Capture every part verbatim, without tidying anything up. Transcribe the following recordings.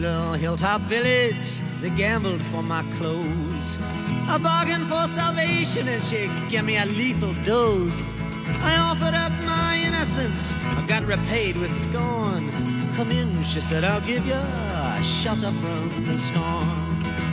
Little hilltop village, they gambled for my clothes. I bargained for salvation and she gave me a lethal dose. I offered up my innocence, I got repaid with scorn. Come in, she said, I'll give you a shelter from the storm.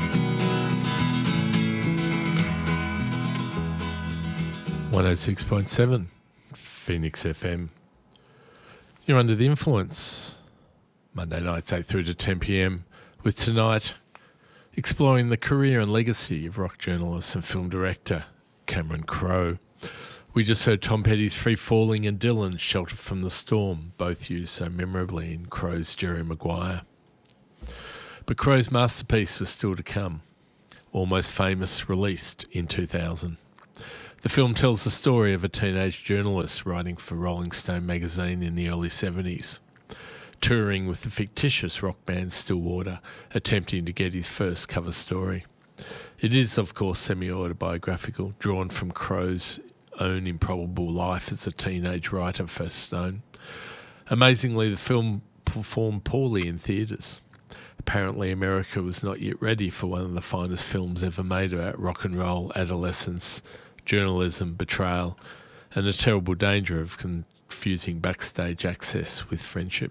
one oh six point seven Phoenix F M. You're under the influence. Monday nights eight through to ten p.m. with tonight exploring the career and legacy of rock journalist and film director Cameron Crowe. We just heard Tom Petty's Free Falling and Dylan's Shelter from the Storm, both used so memorably in Crowe's Jerry Maguire. But Crowe's masterpiece was still to come. Almost Famous, released in two thousand. The film tells the story of a teenage journalist writing for Rolling Stone magazine in the early seventies, touring with the fictitious rock band Stillwater, attempting to get his first cover story. It is, of course, semi-autobiographical, drawn from Crowe's own improbable life as a teenage writer for Stone. Amazingly, the film performed poorly in theatres. Apparently, America was not yet ready for one of the finest films ever made about rock and roll, adolescence, journalism, betrayal, and the terrible danger of confusing backstage access with friendship.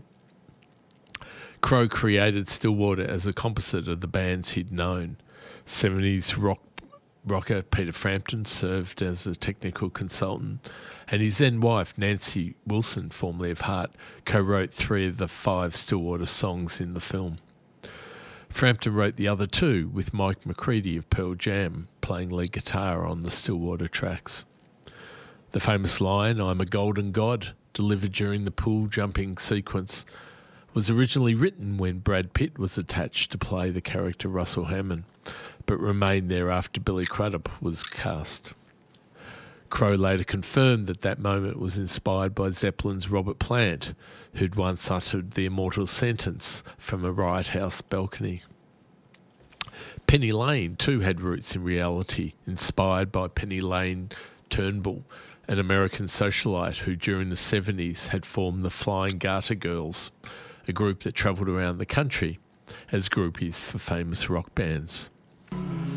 Crowe created Stillwater as a composite of the bands he'd known. seventies rock rocker Peter Frampton served as a technical consultant, and his then wife Nancy Wilson, formerly of Heart, co-wrote three of the five Stillwater songs in the film. Frampton wrote the other two, with Mike McCready of Pearl Jam playing lead guitar on the Stillwater tracks. The famous line, "I'm a golden god," delivered during the pool jumping sequence, was originally written when Brad Pitt was attached to play the character Russell Hammond, but remained there after Billy Crudup was cast. Crowe later confirmed that that moment was inspired by Zeppelin's Robert Plant, who'd once uttered the immortal sentence from a Riot House balcony. Penny Lane too had roots in reality, inspired by Penny Lane Turnbull, an American socialite who during the seventies had formed the Flying Garter Girls, a group that travelled around the country as groupies for famous rock bands.